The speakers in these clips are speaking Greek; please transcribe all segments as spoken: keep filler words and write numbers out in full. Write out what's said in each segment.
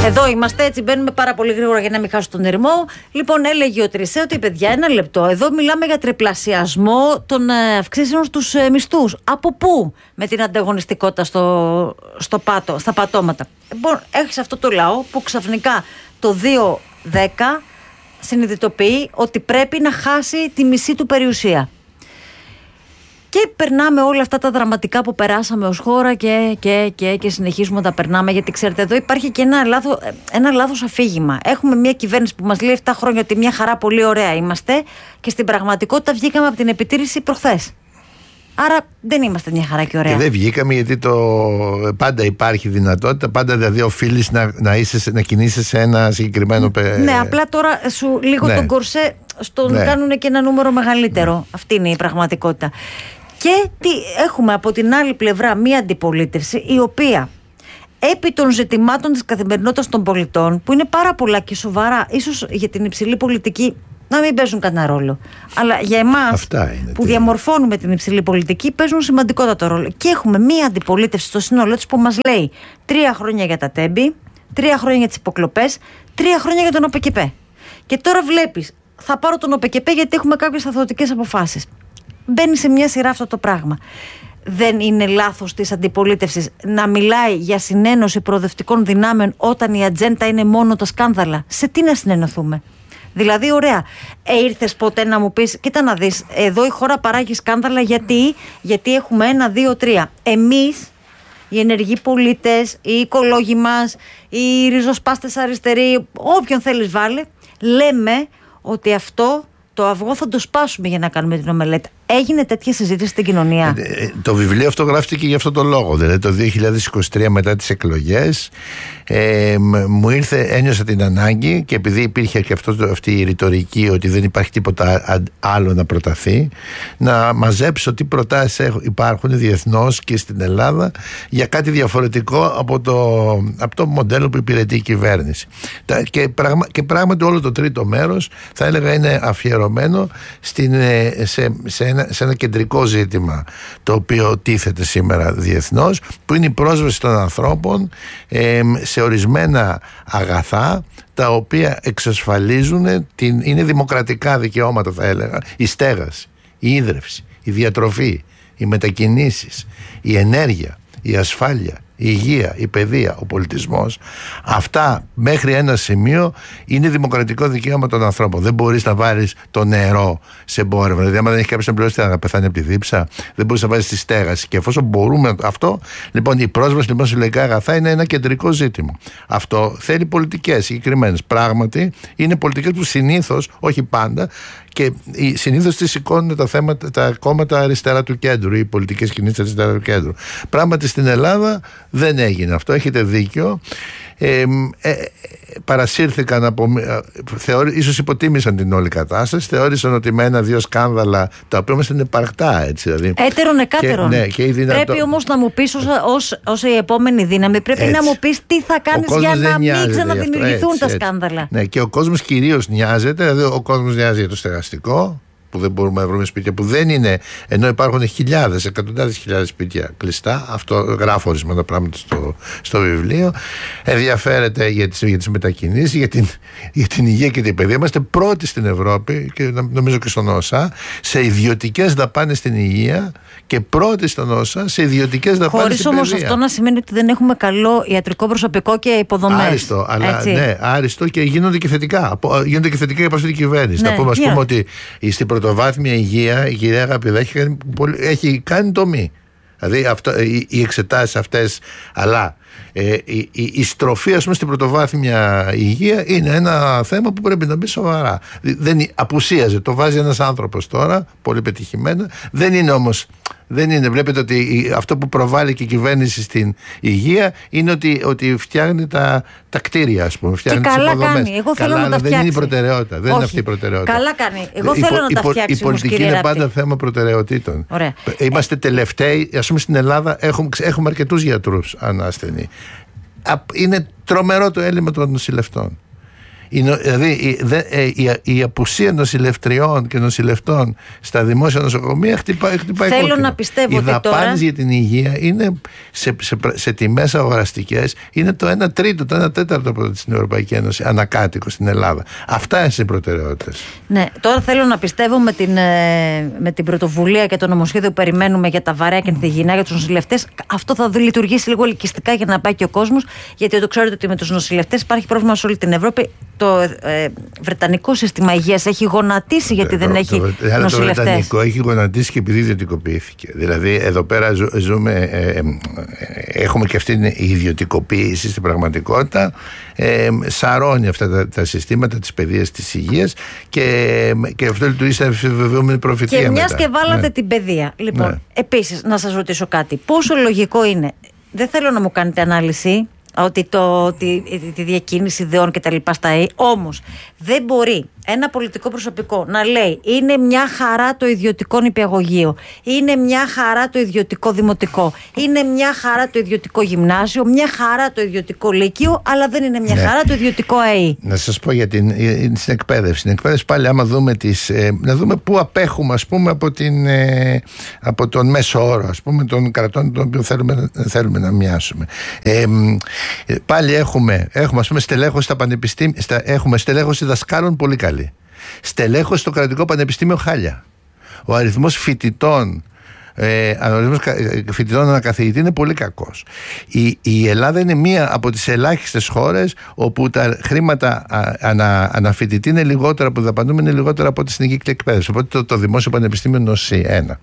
Εδώ είμαστε, έτσι μπαίνουμε πάρα πολύ γρήγορα για να μην χάσω τον ερμό. Λοιπόν, έλεγε ο Τρισέ ότι, παιδιά, ένα λεπτό. Εδώ μιλάμε για τριπλασιασμό των ε, αυξήσεων στους ε, μισθούς. Από πού? Με την ανταγωνιστικότητα στο, στο πάτο, στα πατώματα. Λοιπόν, έχεις αυτό το λαό που ξαφνικά το δύο δέκα συνειδητοποιεί ότι πρέπει να χάσει τη μισή του περιουσία. Και περνάμε όλα αυτά τα δραματικά που περάσαμε ως χώρα και, και, και, και συνεχίζουμε να τα περνάμε. Γιατί ξέρετε, εδώ υπάρχει και ένα, λάθο, ένα λάθος αφήγημα. Έχουμε μια κυβέρνηση που μας λέει επτά χρόνια ότι μια χαρά πολύ ωραία είμαστε, και στην πραγματικότητα βγήκαμε από την επιτήρηση προχθές. Άρα δεν είμαστε μια χαρά και ωραία. Και δεν βγήκαμε γιατί το, πάντα υπάρχει δυνατότητα, πάντα δηλαδή οφείλεις να, να, είσαι, να κινείσαι σε ένα συγκεκριμένο πε... Ναι, απλά τώρα σου λίγο ναι. τον κορσέ στον ναι. κάνουν και ένα νούμερο μεγαλύτερο. Ναι. Αυτή είναι η πραγματικότητα. Και τι έχουμε από την άλλη πλευρά? Μία αντιπολίτευση η οποία επί των ζητημάτων της καθημερινότητας των πολιτών, που είναι πάρα πολλά και σοβαρά, ίσως για την υψηλή πολιτική να μην παίζουν κανένα ρόλο, αλλά για εμάς που τι... διαμορφώνουμε την υψηλή πολιτική παίζουν σημαντικότατο ρόλο. Και έχουμε μία αντιπολίτευση στο σύνολό της που μας λέει τρία χρόνια για τα τέμπη, τρία χρόνια για τις υποκλοπές, τρία χρόνια για τον ΟΠΕΚΕΠΕ. Και τώρα βλέπεις, θα πάρω τον ΟΠΕΚΕΠΕ γιατί έχουμε κάποιες σταθωτικές αποφάσεις. Μπαίνει σε μια σειρά αυτό το πράγμα. Δεν είναι λάθος της αντιπολίτευσης να μιλάει για συνένωση προοδευτικών δυνάμεων όταν η ατζέντα είναι μόνο τα σκάνδαλα? Σε τι να συνενωθούμε? Δηλαδή, ωραία, ε, ήρθες ποτέ να μου πεις, κοίτα να δεις, εδώ η χώρα παράγει σκάνδαλα γιατί, γιατί έχουμε ένα, δύο, τρία. Εμείς, οι ενεργοί πολίτες, οι οικολόγοι μας, οι ριζοσπάστες αριστεροί, όποιον θέλεις βάλε, λέμε ότι αυτό το αυγό θα το σπάσουμε για να κάνουμε την ομελέτα. Έγινε τέτοια συζήτηση στην κοινωνία? Ε, το βιβλίο αυτό γράφτηκε για αυτό το λόγο. Δηλαδή το δύο χιλιάδες είκοσι τρία, μετά τις εκλογές, ε, μου ήρθε, ένιωσα την ανάγκη, και επειδή υπήρχε και αυτό, αυτή η ρητορική ότι δεν υπάρχει τίποτα άλλο να προταθεί, να μαζέψω τι προτάσεις υπάρχουν διεθνώς και στην Ελλάδα για κάτι διαφορετικό από το, από το μοντέλο που υπηρετεί η κυβέρνηση. Και, πραγμα, και πράγματι όλο το τρίτο μέρος θα έλεγα είναι αφιερωμένο στην, σε, σε Ένα, σε ένα κεντρικό ζήτημα το οποίο τίθεται σήμερα διεθνώς, που είναι η πρόσβαση των ανθρώπων ε, σε ορισμένα αγαθά τα οποία εξασφαλίζουν την, είναι δημοκρατικά δικαιώματα, θα έλεγα, η στέγαση, η ίδρυυση, η διατροφή, οι μετακινήσεις, η ενέργεια, η ασφάλεια, η υγεία, η παιδεία, ο πολιτισμός. Αυτά μέχρι ένα σημείο είναι δημοκρατικό δικαίωμα των ανθρώπων. Δεν μπορείς να βάλεις το νερό σε εμπόρευμα. Δηλαδή, άμα δεν έχει κάποιος να πληρώσει, θα πεθάνει από τη δίψα. Δεν μπορείς να βάλεις τη στέγαση. Και εφόσον μπορούμε αυτό, λοιπόν, η πρόσβαση λοιπόν σε λογικά αγαθά είναι ένα κεντρικό ζήτημα. Αυτό θέλει πολιτικές συγκεκριμένες. Πράγματι, είναι πολιτικές που συνήθως, όχι πάντα, και συνήθως τις σηκώνουν τα θέματα, τα κόμματα αριστερά του κέντρου, οι πολιτικές κινήσεις αριστερά του κέντρου. Πράγματι στην Ελλάδα δεν έγινε αυτό, έχετε δίκιο. Ε, ε, παρασύρθηκαν από, θεώρη, ίσως υποτίμησαν την όλη κατάσταση, θεώρησαν ότι με ένα-δύο σκάνδαλα, τα οποία όμως είναι υπαρκτά, έτσι δηλαδή. Έτερον εκάτερον. Και, ναι, και δυνατό... Πρέπει όμως να μου πεις ως, ως, ως η επόμενη δύναμη, πρέπει έτσι να μου πεις τι θα κάνεις για να μην ξαναδημιουργηθούν τα σκάνδαλα. Ναι, και ο κόσμος κυρίως νοιάζεται, δηλαδή ο κόσμος νοιάζει για το στεγαστικό, που δεν μπορούμε να βρούμε σπίτια, που δεν είναι, ενώ υπάρχουν χιλιάδες, εκατοντάδες χιλιάδες σπίτια κλειστά. Αυτό γράφω ορισμένα πράγματα στο, στο βιβλίο. Ενδιαφέρεται για τις, για τις μετακινήσεις, για την, για την υγεία και την παιδεία. Είμαστε πρώτοι στην Ευρώπη και νομίζω και στον ΩΣΑ σε ιδιωτικές δαπάνες στην υγεία και πρώτοι στον ΩΣΑ σε ιδιωτικές δαπάνες στην παιδεία. Χωρίς όμως αυτό να σημαίνει ότι δεν έχουμε καλό ιατρικό προσωπικό και υποδομές. Άριστο, αλλά ναι, άριστο, και γίνονται και θετικά. Γίνονται και θετικά από αυτή την κυβέρνηση. Ναι, να πούμε, ας πούμε ότι στην πρωτοβάθμια υγεία η κυρία Αγαπηδά έχει κάνει, έχει κάνει τομή. Δηλαδή αυτό, οι, οι εξετάσεις αυτές, αλλά ε, η, η, η στροφή, ας πούμε, στην πρωτοβάθμια υγεία είναι ένα θέμα που πρέπει να μπει σοβαρά. Δεν απουσίαζε, το βάζει ένας άνθρωπος τώρα, πολύ πετυχημένα. Δεν είναι όμως, δεν είναι, βλέπετε ότι αυτό που προβάλλει και η κυβέρνηση στην υγεία είναι ότι, ότι φτιάχνει τα, τα κτίρια, ας πούμε, φτιάχνει τις υποδομές. Κάνει. Εγώ θέλω καλά, να τα δεν είναι η προτεραιότητα. Δεν Όχι. είναι αυτή η προτεραιότητα. Καλά κάνει. Εγώ θέλω να τα φτιάξει. Η πολιτική είναι πάντα θέμα προτεραιοτήτων. Ωραία. Είμαστε τελευταίοι, ας πούμε, στην Ελλάδα έχουμε, έχουμε αρκετούς γιατρούς ανάσθενοι. Είναι τρομερό το έλλειμμα των νοσηλευτών. Η, δηλαδή η, η, η απουσία νοσηλευτριών και νοσηλευτών στα δημόσια νοσοκομεία χτυπάει, χτυπάει Θέλω κόκκινο. να πιστεύω οι ότι τώρα... δαπάνες για την υγεία είναι σε, σε, σε, σε τιμές αγοραστικές είναι το ένα τρίτο, το ένα τέταρτο από την Ευρωπαϊκή Ένωση ανακάτοικο στην Ελλάδα. Αυτά είναι οι προτεραιότητες. Ναι, τώρα θέλω να πιστεύω με την, με την πρωτοβουλία και το νομοσχέδιο που περιμένουμε για τα βαρέα και τη υγεία για τους νοσηλευτές. Αυτό θα λειτουργήσει λίγο ελκυστικά για να πάει και ο κόσμος, γιατί το ξέρετε ότι με τους νοσηλευτές υπάρχει πρόβλημα σε όλη την Ευρώπη. Το ε, βρετανικό σύστημα υγείας έχει γονατίσει γιατί ε, δεν το, έχει το, νοσηλευτές. Το βρετανικό έχει γονατίσει και επειδή ιδιωτικοποιήθηκε. Δηλαδή εδώ πέρα ζου, ζούμε, ε, ε, έχουμε και αυτή την ιδιωτικοποίηση στην πραγματικότητα. Ε, σαρώνει αυτά τα, τα συστήματα της παιδείας, της υγείας και, και αυτό λειτουργεί σε βεβαιωμένη προφητεία. Και μιας μετά. και βάλατε ναι. την παιδεία. Λοιπόν, ναι. Επίσης να σας ρωτήσω κάτι. Πόσο λογικό είναι, δεν θέλω να μου κάνετε ανάλυση ότι το, τη, τη διακίνηση ιδεών και τα λοιπά στα ΕΕ, όμως δεν μπορεί ένα πολιτικό προσωπικό να λέει είναι μια χαρά το ιδιωτικό νηπιαγωγείο, είναι μια χαρά το ιδιωτικό δημοτικό, είναι μια χαρά το ιδιωτικό γυμνάσιο, μια χαρά το ιδιωτικό λύκειο, αλλά δεν είναι μια ναι. χαρά το ιδιωτικό ΑΕΗ. Να σας πω για την, για την εκπαίδευση. Στην εκπαίδευση πάλι άμα δούμε τις, ε, να δούμε πού απέχουμε ας πούμε από, την, ε, από τον μέσο όρο ας πούμε των κρατών τον οποίο θέλουμε, θέλουμε να μοιάσουμε. Ε, πάλι έχουμε, έχουμε ας πούμε στελέχωση στα πανεπιστήμια, στα, έχουμε στελέχωση δασκάλων πολύ καλή. Στελέχωση στο κρατικό πανεπιστήμιο χάλια. Ο αριθμός φοιτητών ε, ο αριθμός φοιτητών ανακαθηγητή είναι πολύ κακός. Η, η Ελλάδα είναι μία από τις ελάχιστες χώρες όπου τα χρήματα ανα, αναφοιτητή είναι λιγότερα, που δαπανούμε είναι λιγότερα από τη στην κύκλη εκπαίδευση. Οπότε το, το δημόσιο πανεπιστήμιο νοσεί ένα.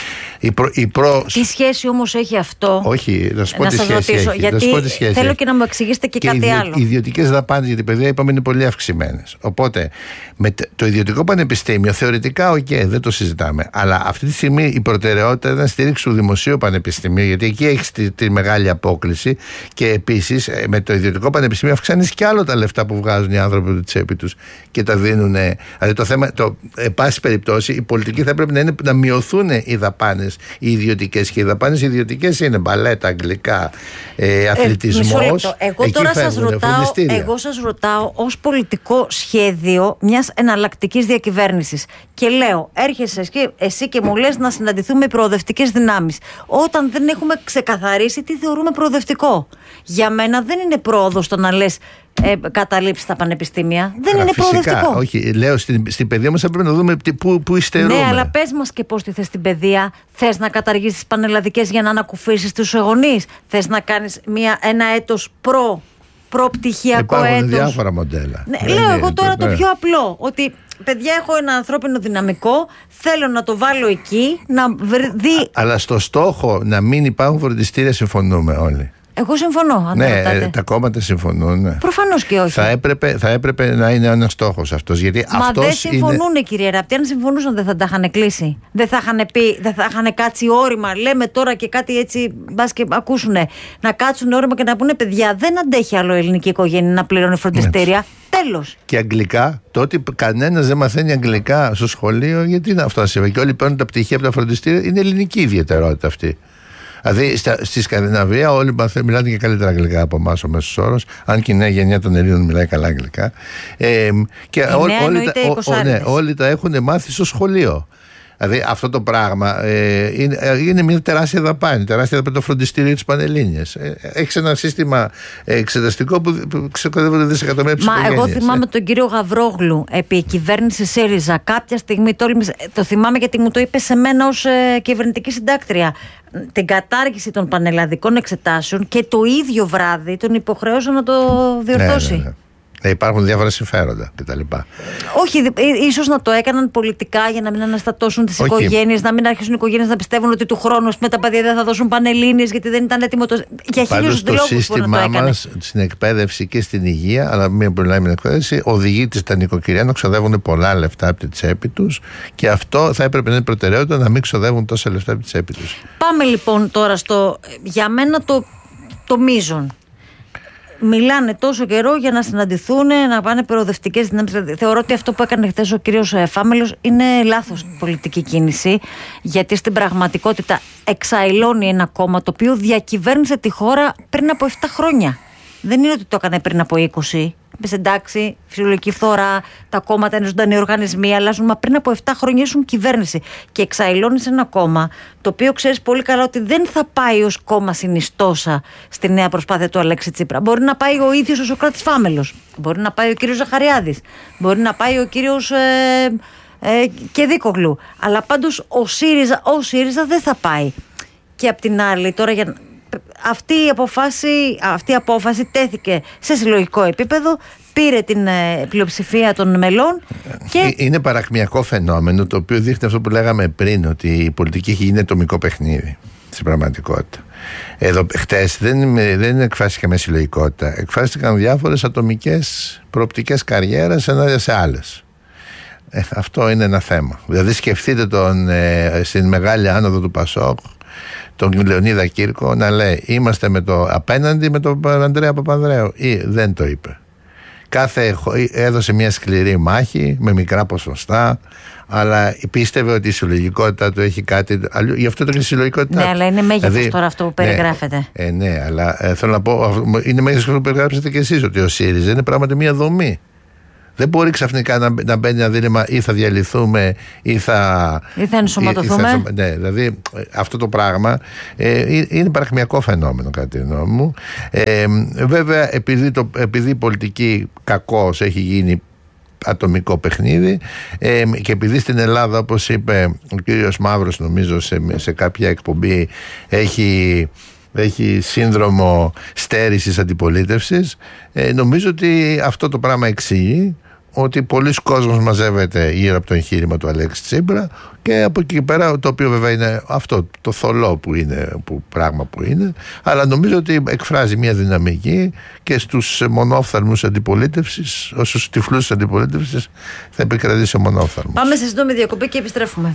Η προ, η προ... Τι σχέση όμως έχει αυτό? Όχι, να σου πω να τι σας σχέση ρωτήσω, έχει. Γιατί πω τι σχέση θέλω έχει. και να μου εξηγήσετε και, και κάτι ιδιο, άλλο. Οι ιδιωτικές δαπάνες για την παιδεία είπαμε είναι πολύ αυξημένες. Οπότε με το ιδιωτικό πανεπιστήμιο θεωρητικά οκ, okay, δεν το συζητάμε. Αλλά αυτή τη στιγμή η προτεραιότητα είναι να στηρίξει το δημοσίο πανεπιστήμιο, γιατί εκεί έχει τη, τη μεγάλη απόκληση. Και επίσης με το ιδιωτικό πανεπιστήμιο αυξάνεις και άλλο τα λεφτά που βγάζουν οι άνθρωποι από τη τσέπη τους και τα δίνουν. Δηλαδή το θέμα, το, εν πάση περιπτώσει, η πολιτική θα πρέπει να είναι να μειωθούν οι δαπάνες οι ιδιωτικές. Και οι δαπάνες ιδιωτικές είναι μπαλέτα, αγγλικά, ε, αθλητισμός. Ε, εγώ τώρα σας ρωτάω, εγώ σας ρωτάω ως πολιτικό σχέδιο μιας εναλλακτικής διακυβέρνησης. Και λέω, έρχεσαι εσύ και μου λες να συναντηθούμε οι προοδευτικές δυνάμεις. Όταν δεν έχουμε ξεκαθαρίσει τι θεωρούμε προοδευτικό. Για μένα δεν είναι πρόοδος το να λες Ε, καταλήψει στα πανεπιστήμια. Δεν Α, είναι φυσικά, προοδευτικό. Όχι, λέω στην, στην παιδεία μας θα πρέπει να δούμε πού, πού υστερούμε. Ναι, αλλά πες μας και πώς τη θες στην παιδεία. Θες να καταργήσεις πανελλαδικές για να ανακουφίσεις τους γονείς? Θες να κάνεις μια, ένα έτος προ, προπτυχιακό έτος? Υπάρχουν διάφορα μοντέλα. Ναι, ναι, λέω εγώ τώρα το πιο απλό. Ότι παιδιά, έχω ένα ανθρώπινο δυναμικό, θέλω να το βάλω εκεί, να δει. Α, αλλά στο στόχο να μην υπάρχουν φροντιστήρια συμφωνούμε όλοι. Εγώ συμφωνώ. Αν ναι, τα, τα κόμματα συμφωνούν. Ναι. Προφανώς και όχι. Θα έπρεπε, θα έπρεπε να είναι ένας στόχος αυτός. Γιατί Μα αυτός δεν συμφωνούν, είναι... κύριε Ράπτη. Αν συμφωνούσαν, δεν θα τα είχαν κλείσει. Δεν θα είχαν πει, δεν θα είχαν κάτσει όρημα. Λέμε τώρα και κάτι έτσι, μπας και ακούσουνε. Να κάτσουν όρημα και να πούνε, παιδιά, δεν αντέχει άλλο η ελληνική οικογένεια να πληρώνει φροντιστήρια. Ναι. Τέλος. Και αγγλικά, το ότι κανένας δεν μαθαίνει αγγλικά στο σχολείο, γιατί είναι αυτό να συμβαίνει? Και όλοι παίρνουν τα πτυχία από τα φροντιστήρια, είναι ελληνική ιδιαιτερότητα αυτή. Δηλαδή στη Σκανδιναβία όλοι μιλάνε και καλύτερα αγγλικά από εμάς ο μέσος όρος, αν και η νέα γενιά των Ελλήνων μιλάει καλά αγγλικά. Ε, και ό, όλοι, τα, ο, ο, ναι, όλοι τα έχουν μάθει στο σχολείο. Δηλαδή αυτό το πράγμα ε, είναι, είναι μια τεράστια δαπάνη, τεράστια δαπάνη το φροντιστήριο της Πανελλήνιας. Ε, έχεις ένα σύστημα εξεταστικό που, που ξεκοδεύονται δισεκατομμύρια ψυχογένειες. Μα εγώ θυμάμαι ε. τον κύριο Γαβρόγλου επί κυβέρνηση ΣΥΡΙΖΑ. Κάποια στιγμή τόλμησε, το θυμάμαι γιατί μου το είπε σε μένα ως ε, κυβερνητική συντάκτρια. Την κατάργηση των πανελλαδικών εξετάσεων και το ίδιο βράδυ τον υποχρεώσαν να το διορθώσει. Ναι, ναι, ναι. Ε, υπάρχουν διάφορα συμφέροντα κτλ. Όχι, ίσως να το έκαναν πολιτικά για να μην αναστατώσουν τις οικογένειες, να μην αρχίσουν οι οικογένειες να πιστεύουν ότι του χρόνου με τα παιδιά δεν θα δώσουν πανελλήνιες γιατί δεν ήταν έτοιμο το. Για χίλιους λόγους. Το σύστημά μας στην εκπαίδευση και στην υγεία, αλλά μην μιλάμε για εκπαίδευση, οδηγεί τα νοικοκυριά να ξοδεύουν πολλά λεφτά από τη τσέπη τους και αυτό θα έπρεπε να είναι προτεραιότητα, να μην ξοδεύουν τόσα λεφτά από τη τσέπη τους. Πάμε λοιπόν τώρα στο. Για μένα το, το μείζον. Μιλάνε τόσο καιρό για να συναντηθούν, να πάνε προοδευτικές δυνάμεις. Θεωρώ ότι αυτό που έκανε χθες ο κύριος Φάμελος είναι λάθος πολιτική κίνηση, γιατί στην πραγματικότητα εξαηλώνει ένα κόμμα το οποίο διακυβέρνησε τη χώρα πριν από επτά χρόνια. Δεν είναι ότι το έκανε πριν από είκοσι. Πες εντάξει, φυσιολογική φθορά, τα κόμματα είναι ζωντανοί οργανισμοί, αλλάζουν. Μα πριν από επτά χρόνια ήσουν κυβέρνηση και εξαϊλώνεις ένα κόμμα το οποίο ξέρεις πολύ καλά ότι δεν θα πάει ως κόμμα συνιστόσα στη νέα προσπάθεια του Αλέξη Τσίπρα. Μπορεί να πάει ο ίδιος ο Σωκράτης Φάμελος, μπορεί να πάει ο κύριος Ζαχαριάδης, μπορεί να πάει ο κύριος ε, ε, Κεδίκογλου. Αλλά πάντως ο ΣΥΡΙΖΑ, ο ΣΥΡΙΖΑ δεν θα πάει. Και απ' την άλλη, τώρα για Αυτή η, αποφάση, αυτή η απόφαση τέθηκε σε συλλογικό επίπεδο, πήρε την ε, πλειοψηφία των μελών και... Είναι παρακμιακό φαινόμενο το οποίο δείχνει αυτό που λέγαμε πριν, ότι η πολιτική έχει γίνει ατομικό παιχνίδι στην πραγματικότητα. Εδώ χτες δεν, δεν εκφράστηκε με συλλογικότητα, εκφράστηκαν διάφορες ατομικές προοπτικές καριέρας ενάντια σε άλλες. Ε, αυτό είναι ένα θέμα. Δηλαδή σκεφτείτε τον ε, στην μεγάλη άνοδο του Πασόκ, τον Λεωνίδα Κύρκο να λέει είμαστε με το απέναντι με τον Ανδρέα Παπανδρέου, ή δεν το είπε. Κάθε έδωσε μια σκληρή μάχη με μικρά ποσοστά, αλλά πίστευε ότι η συλλογικότητα του έχει κάτι αλλιώ. Γι' αυτό το και η συλλογικότητα. Ναι, αλλά είναι μέγεθος δηλαδή, τώρα αυτό που περιγράφεται. Ναι, ε, ναι αλλά ε, θέλω να πω, είναι μέγεθος που περιγράψετε και εσείς, ότι ο ΣΥΡΙΖΑ είναι πράγματι μια δομή. Δεν μπορεί ξαφνικά να, να μπαίνει ένα δίλημμα ή θα διαλυθούμε ή θα, ή θα ενσωματωθούμε. Ή, ή θα, ναι, δηλαδή αυτό το πράγμα ε, είναι παραχμιακό φαινόμενο κατά τη γνώμη μου. Ε, βέβαια, επειδή, το, επειδή η πολιτική κακώς έχει γίνει ατομικό παιχνίδι ε, και επειδή στην Ελλάδα, όπως είπε ο κύριος Μαύρος, νομίζω σε, σε κάποια εκπομπή, έχει... έχει σύνδρομο στέρησης αντιπολίτευσης, ε, νομίζω ότι αυτό το πράγμα εξηγεί ότι πολλοί κόσμος μαζεύεται γύρω από το εγχείρημα του Αλέξη Τσίπρα, και από εκεί και πέρα, το οποίο βέβαια είναι αυτό το θολό που είναι, που πράγμα που είναι, αλλά νομίζω ότι εκφράζει μια δυναμική και στους μονόφθαλμους αντιπολίτευσης, όσους τυφλούς αντιπολίτευσης θα επικρατήσει ο μονόφθαλμος. Πάμε σε σύντομη διακοπή και επιστρέφουμε.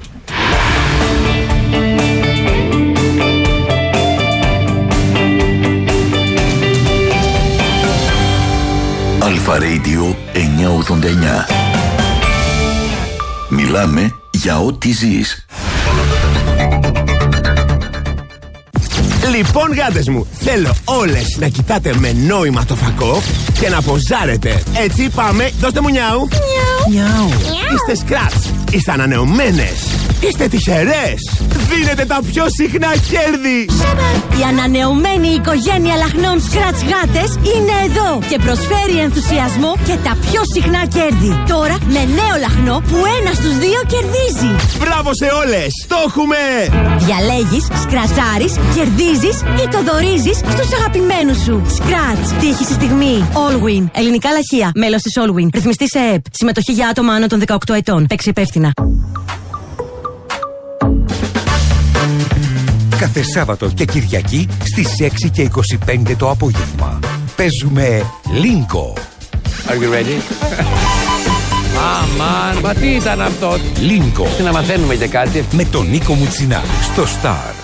Αλφα Radio εννιακόσια ογδόντα εννιά. Μιλάμε για ό,τι ζεις. Λοιπόν, γάτες μου, θέλω όλες να κοιτάτε με νόημα το φακό και να ποζάρετε. Έτσι πάμε, δώστε μου νιάου. Νιάου. Είστε σκράτς, είστε ανανεωμένες, είστε τυχερές. Δίνετε τα πιο συχνά κέρδη. Η ανανεωμένη οικογένεια λαχνών Scratch γάτες είναι εδώ και προσφέρει ενθουσιασμό και τα πιο συχνά κέρδη. Τώρα με νέο λαχνό που ένα στους δύο κερδίζει. Μπράβο σε όλες, το έχουμε! Διαλέγεις, σκρατσάρεις, κερδίζεις ή το δωρίζεις στους αγαπημένους σου. Scratch, τύχη στη στιγμή. Allwin, ελληνικά λαχεία, μέλος της Allwin. Ρυθμιστή σε ΕΕΠ. Συμμετοχή για άτομα άνω των δεκαοκτώ ετών. Παίξε υπεύθυνα. Κάθε Σάββατο και Κυριακή στις έξι και είκοσι πέντε το απόγευμα παίζουμε Λίνκο. Are you ready? Αμάν, μα τι ήταν αυτό? Λίνκο. Τι να μαθαίνουμε για κάτι. Με τον Νίκο Μουτσινά στο Star.